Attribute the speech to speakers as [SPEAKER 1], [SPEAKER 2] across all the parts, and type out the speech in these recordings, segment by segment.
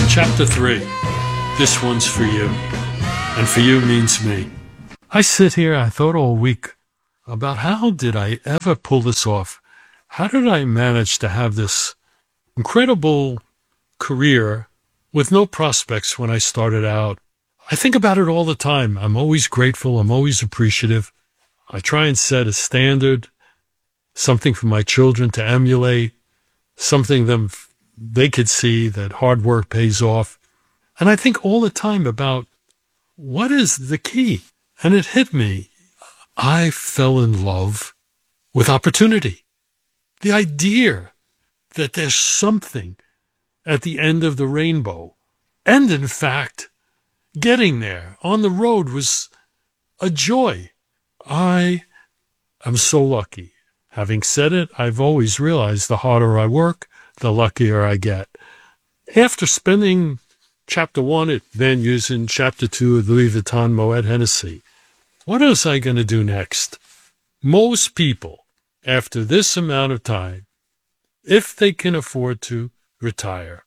[SPEAKER 1] Chapter 3. This one's for you. And for you means me. I sit here, I thought all week about how did I ever pull this off? How did I manage to have this incredible career with no prospects when I started out? I think about it all the time. I'm always grateful. I'm always appreciative. I try and set a standard, something for my children to emulate, something they could see that hard work pays off. And I think all the time about what is the key? And it hit me. I fell in love with opportunity. The idea that there's something at the end of the rainbow. And in fact, getting there on the road was a joy. I am so lucky. Having said it, I've always realized the harder I work, the luckier I get. After spending Chapter 1 at venues and Chapter 2 at Louis Vuitton Moet Hennessy, what else am I going to do next? Most people, after this amount of time, if they can afford to, retire.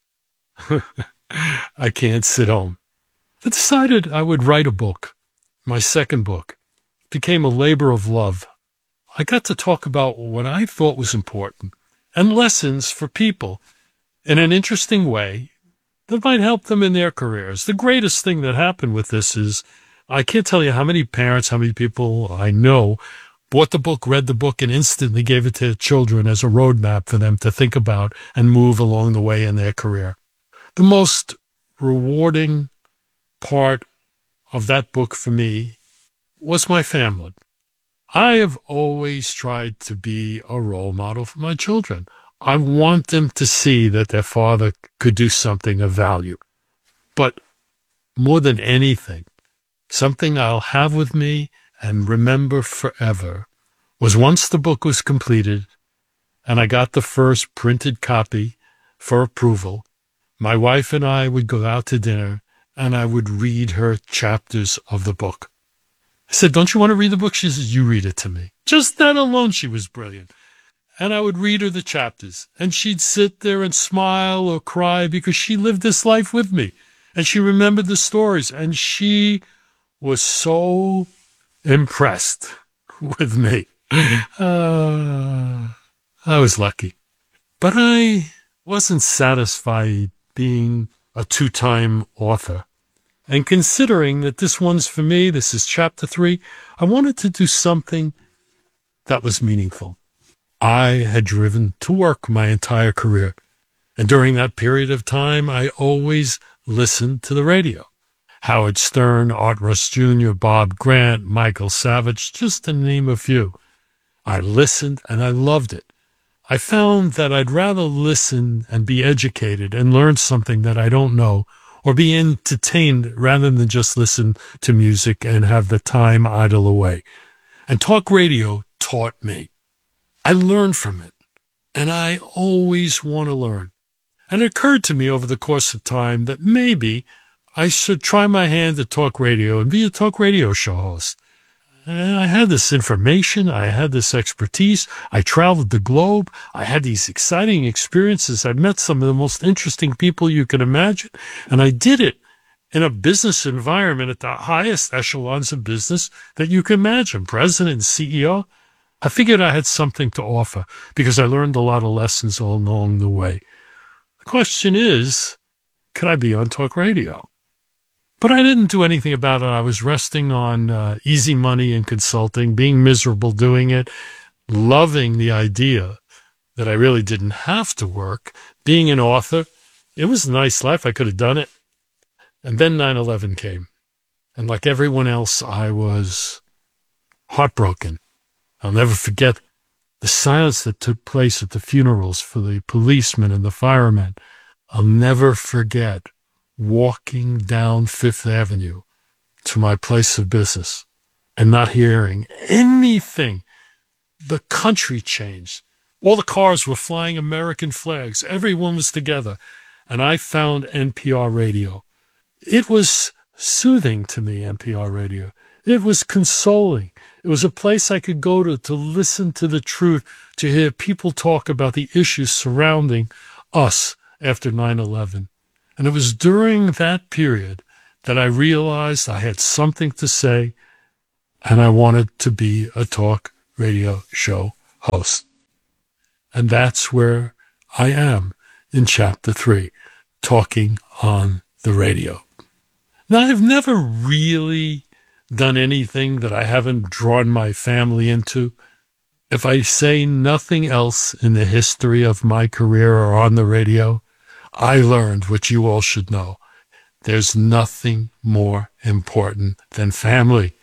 [SPEAKER 1] I can't sit home. I decided I would write a book. My second book became a labor of love. I got to talk about what I thought was important and lessons for people in an interesting way that might help them in their careers. The greatest thing that happened with this is I can't tell you how many parents, how many people I know bought the book, read the book, and instantly gave it to their children as a roadmap for them to think about and move along the way in their career. The most rewarding part of that book for me was my family. I have always tried to be a role model for my children. I want them to see that their father could do something of value. But more than anything, something I'll have with me and remember forever was once the book was completed and I got the first printed copy for approval, my wife and I would go out to dinner and I would read her chapters of the book. I said, "Don't you want to read the book?" She says, "You read it to me." Just that alone, she was brilliant. And I would read her the chapters, and she'd sit there and smile or cry because she lived this life with me, and she remembered the stories, and she was so impressed with me. I was lucky. But I wasn't satisfied being a two-time author. And considering that this one's for me, this is Chapter 3, I wanted to do something that was meaningful. I had driven to work my entire career. And during that period of time, I always listened to the radio. Howard Stern, Art Russ Jr., Bob Grant, Michael Savage, just to name a few. I listened and I loved it. I found that I'd rather listen and be educated and learn something that I don't know or be entertained rather than just listen to music and have the time idle away. And talk radio taught me. I learned from it, and I always want to learn. And it occurred to me over the course of time that maybe I should try my hand at talk radio and be a talk radio show host. And I had this information. I had this expertise. I traveled the globe. I had these exciting experiences. I met some of the most interesting people you can imagine. And I did it in a business environment at the highest echelons of business that you can imagine, president and CEO. I figured I had something to offer because I learned a lot of lessons all along the way. The question is, could I be on talk radio? But I didn't do anything about it. I was resting on easy money in consulting, being miserable doing it, loving the idea that I really didn't have to work, being an author. It was a nice life. I could have done it. And then 9/11 came. And like everyone else, I was heartbroken. I'll never forget the silence that took place at the funerals for the policemen and the firemen. I'll never forget walking down Fifth Avenue to my place of business and not hearing anything. The country changed. All the cars were flying American flags. Everyone was together. And I found NPR radio. It was soothing to me, NPR radio. It was consoling. It was a place I could go to listen to the truth, to hear people talk about the issues surrounding us after 9/11. And it was during that period that I realized I had something to say and I wanted to be a talk radio show host. And that's where I am in Chapter 3, talking on the radio. Now, I've never really done anything that I haven't drawn my family into. If I say nothing else in the history of my career or on the radio, I learned what you all should know. There's nothing more important than family.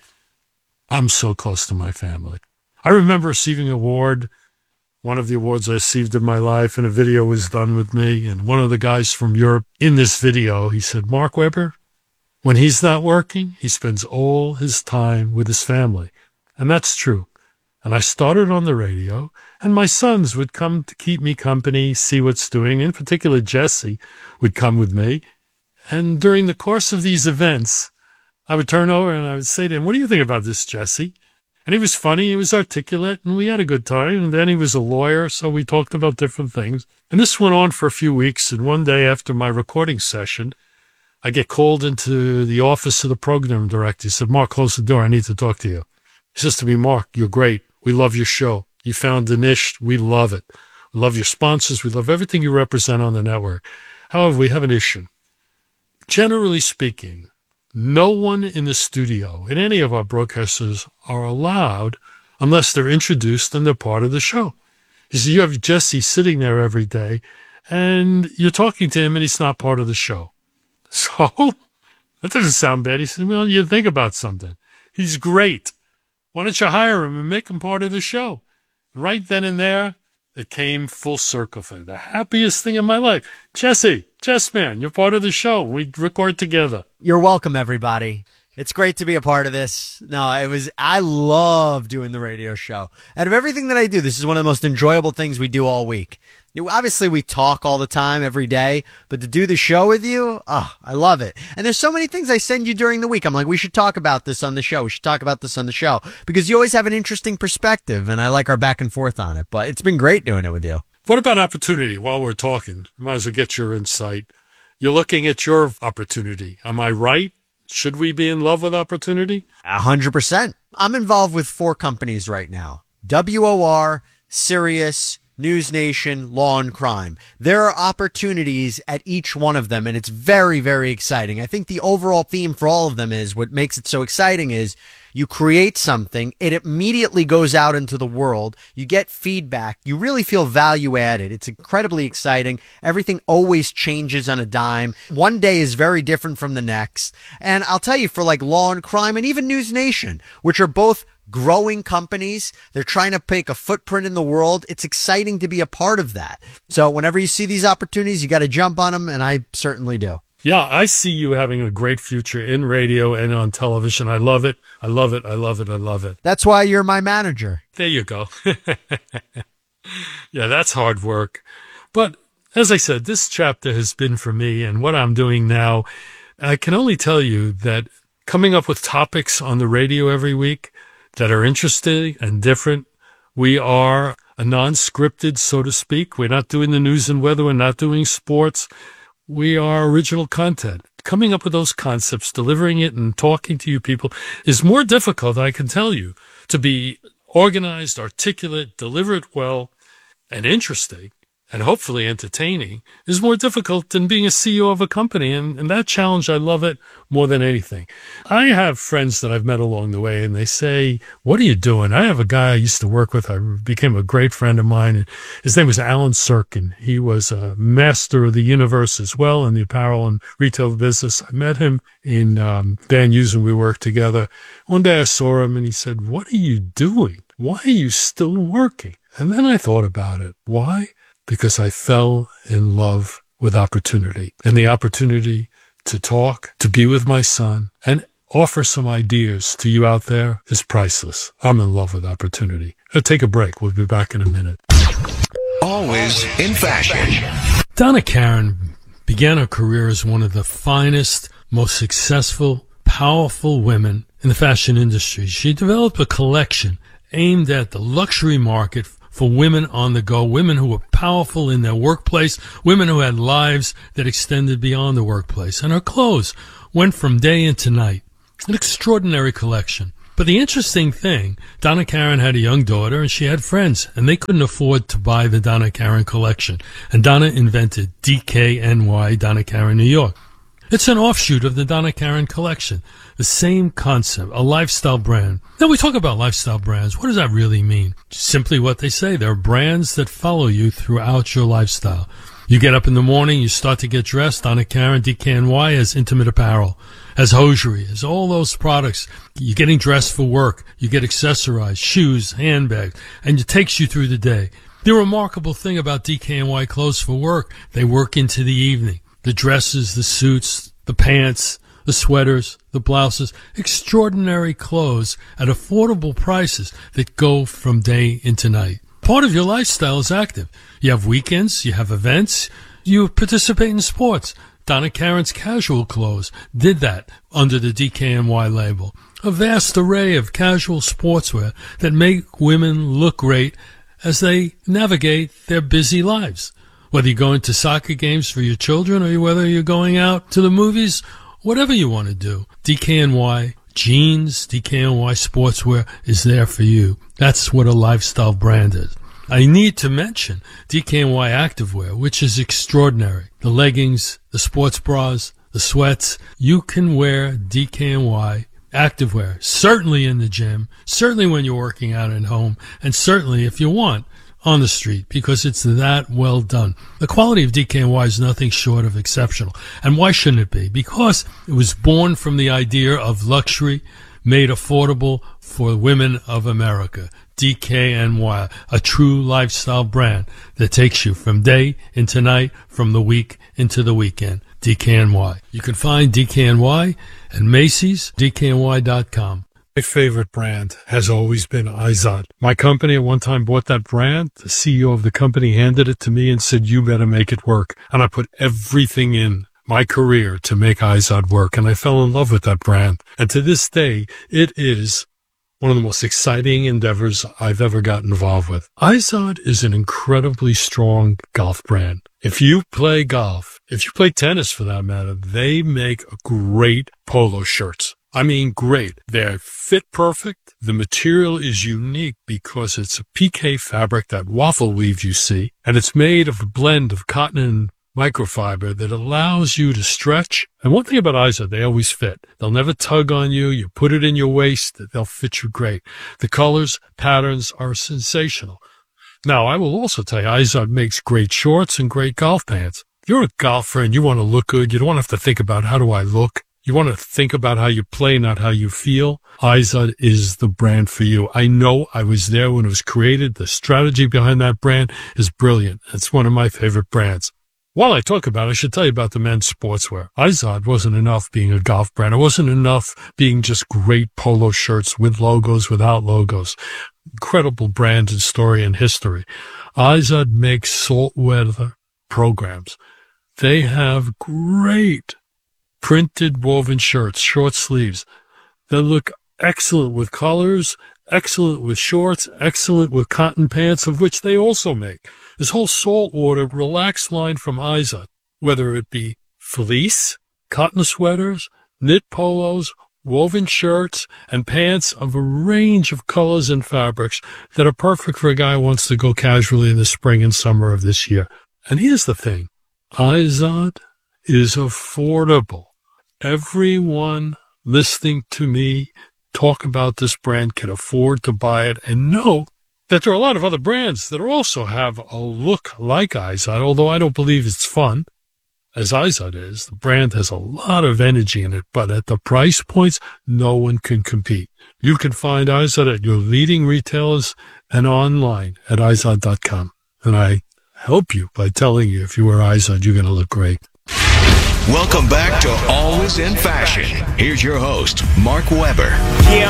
[SPEAKER 1] I'm so close to my family. I remember receiving an award, one of the awards I received in my life, and a video was done with me. And one of the guys from Europe in this video, he said, Mark Weber, when he's not working, he spends all his time with his family. And that's true. And I started on the radio, and my sons would come to keep me company, see what's doing. In particular, Jesse would come with me. And during the course of these events, I would turn over and I would say to him, what do you think about this, Jesse? And he was funny, he was articulate, and we had a good time. And then he was a lawyer, so we talked about different things. And this went on for a few weeks. And one day after my recording session, I get called into the office of the program director. He said, Mark, close the door. I need to talk to you. He says to me, Mark, you're great. We love your show. You found a niche. We love it. We love your sponsors. We love everything you represent on the network. However, we have an issue. Generally speaking, no one in the studio in any of our broadcasters are allowed unless they're introduced and they're part of the show. He said, you have Jesse sitting there every day and you're talking to him and he's not part of the show. So that doesn't sound bad. He said, well, you think about something. He's great. Why don't you hire him and make him part of the show? Right then and there, it came full circle for me. The happiest thing in my life. Jesse, man, you're part of the show. We record together.
[SPEAKER 2] You're welcome, everybody. It's great to be a part of this. I love doing the radio show. Out of everything that I do, this is one of the most enjoyable things we do all week. Obviously, we talk all the time, every day, but to do the show with you, I love it. And there's so many things I send you during the week. I'm like, we should talk about this on the show. We should talk about this on the show because you always have an interesting perspective, and I like our back and forth on it. But it's been great doing it with you.
[SPEAKER 1] What about opportunity while we're talking? Might as well get your insight. You're looking at your opportunity. Am I right? Should we be in love with opportunity?
[SPEAKER 2] 100%. I'm involved with 4 companies right now. WOR, Sirius, News Nation, Law and Crime. There are opportunities at each one of them, and it's very, very exciting. I think the overall theme for all of them is what makes it so exciting is you create something, it immediately goes out into the world, you get feedback, you really feel value added. It's incredibly exciting. Everything always changes on a dime. One day is very different from the next. And I'll tell you, for like Law and Crime and even News Nation, which are both growing companies, they're trying to make a footprint in the world. It's exciting to be a part of that. So whenever you see these opportunities, you got to jump on them, and I certainly do.
[SPEAKER 1] Yeah, I see you having a great future in radio and on television. I love it. I love it. I love it. I love it.
[SPEAKER 2] That's why you're my manager.
[SPEAKER 1] There you go. Yeah, that's hard work. But as I said, this chapter has been for me, and what I'm doing now, I can only tell you that coming up with topics on the radio every week that are interesting and different. We are a non-scripted, so to speak. We're not doing the news and weather. We're not doing sports. We are original content. Coming up with those concepts, delivering it, and talking to you people is more difficult, I can tell you. To be organized, articulate, deliver it well, and interesting, and hopefully entertaining, is more difficult than being a CEO of a company. And that challenge, I love it more than anything. I have friends that I've met along the way, and they say, what are you doing? I have a guy I used to work with. I became a great friend of mine. And his name was Alan Sirkin. He was a master of the universe as well in the apparel and retail business. I met him in Van Heusen, and we worked together. One day I saw him, and he said, what are you doing? Why are you still working? And then I thought about it. Why? Because I fell in love with opportunity, and the opportunity to talk, to be with my son, and offer some ideas to you out there is priceless. I'm in love with opportunity. I'll take a break. We'll be back in a minute.
[SPEAKER 3] Always in fashion.
[SPEAKER 1] Donna Karan began her career as one of the finest, most successful, powerful women in the fashion industry. She developed a collection aimed at the luxury market for women on the go, women who were powerful in their workplace, women who had lives that extended beyond the workplace. And her clothes went from day into night. An extraordinary collection. But the interesting thing, Donna Karan had a young daughter and she had friends, and they couldn't afford to buy the Donna Karan collection. And Donna invented DKNY, Donna Karan, New York. It's an offshoot of the Donna Karan collection. The same concept, a lifestyle brand. Now we talk about lifestyle brands. What does that really mean? Simply what they say. They're brands that follow you throughout your lifestyle. You get up in the morning, you start to get dressed. Donna Karan, DKNY, has intimate apparel, has hosiery, has all those products. You're getting dressed for work. You get accessorized, shoes, handbags, and it takes you through the day. The remarkable thing about DKNY clothes for work, they work into the evening. The dresses, the suits, the pants, the sweaters, the blouses, extraordinary clothes at affordable prices that go from day into night. Part of your lifestyle is active. You have weekends, you have events, you participate in sports. Donna Karan's casual clothes did that under the DKNY label. A vast array of casual sportswear that make women look great as they navigate their busy lives. Whether you're going to soccer games for your children or whether you're going out to the movies, whatever you want to do, DKNY jeans, DKNY sportswear is there for you. That's what a lifestyle brand is. I need to mention DKNY activewear, which is extraordinary. The leggings, the sports bras, the sweats. You can wear DKNY activewear, certainly in the gym, certainly when you're working out at home, and certainly if you want, on the street, because it's that well done. The quality of DKNY is nothing short of exceptional. And why shouldn't it be? Because it was born from the idea of luxury made affordable for women of America. DKNY, a true lifestyle brand that takes you from day into night, from the week into the weekend. DKNY. You can find DKNY at Macy's, DKNY.com. My favorite brand has always been Izod. My company at one time bought that brand. The CEO of the company handed it to me and said, you better make it work. And I put everything in my career to make Izod work. And I fell in love with that brand. And to this day, it is one of the most exciting endeavors I've ever got involved with. Izod is an incredibly strong golf brand. If you play golf, if you play tennis for that matter, they make great polo shirts. I mean, great. They're fit perfect. The material is unique because it's a PK fabric, that waffle weave you see, and it's made of a blend of cotton and microfiber that allows you to stretch. And one thing about Izod, they always fit. They'll never tug on you. You put it in your waist, they'll fit you great. The colors, patterns are sensational. Now, I will also tell you, Izod makes great shorts and great golf pants. If you're a golfer and you want to look good, you don't have to think about how do I look. You want to think about how you play, not how you feel. Izod is the brand for you. I know I was there when it was created. The strategy behind that brand is brilliant. It's one of my favorite brands. While I talk about it, I should tell you about the men's sportswear. Izod wasn't enough being a golf brand. It wasn't enough being just great polo shirts with logos, without logos. Incredible brand and story and history. Izod makes saltwater programs. They have great printed woven shirts, short sleeves, that look excellent with colors, excellent with shorts, excellent with cotton pants, of which they also make. This whole saltwater relaxed line from Izod, whether it be fleece, cotton sweaters, knit polos, woven shirts, and pants of a range of colors and fabrics that are perfect for a guy who wants to go casually in the spring and summer of this year. And here's the thing. Izod is affordable. Everyone listening to me talk about this brand can afford to buy it and know that there are a lot of other brands that also have a look like Izod, although I don't believe it's fun, as Izod is. The brand has a lot of energy in it, but at the price points, no one can compete. You can find Izod at your leading retailers and online at Izod.com. And I help you by telling you if you wear Izod, you're going to look great.
[SPEAKER 3] Welcome back to Always in Fashion. Here's your host, Mark Weber.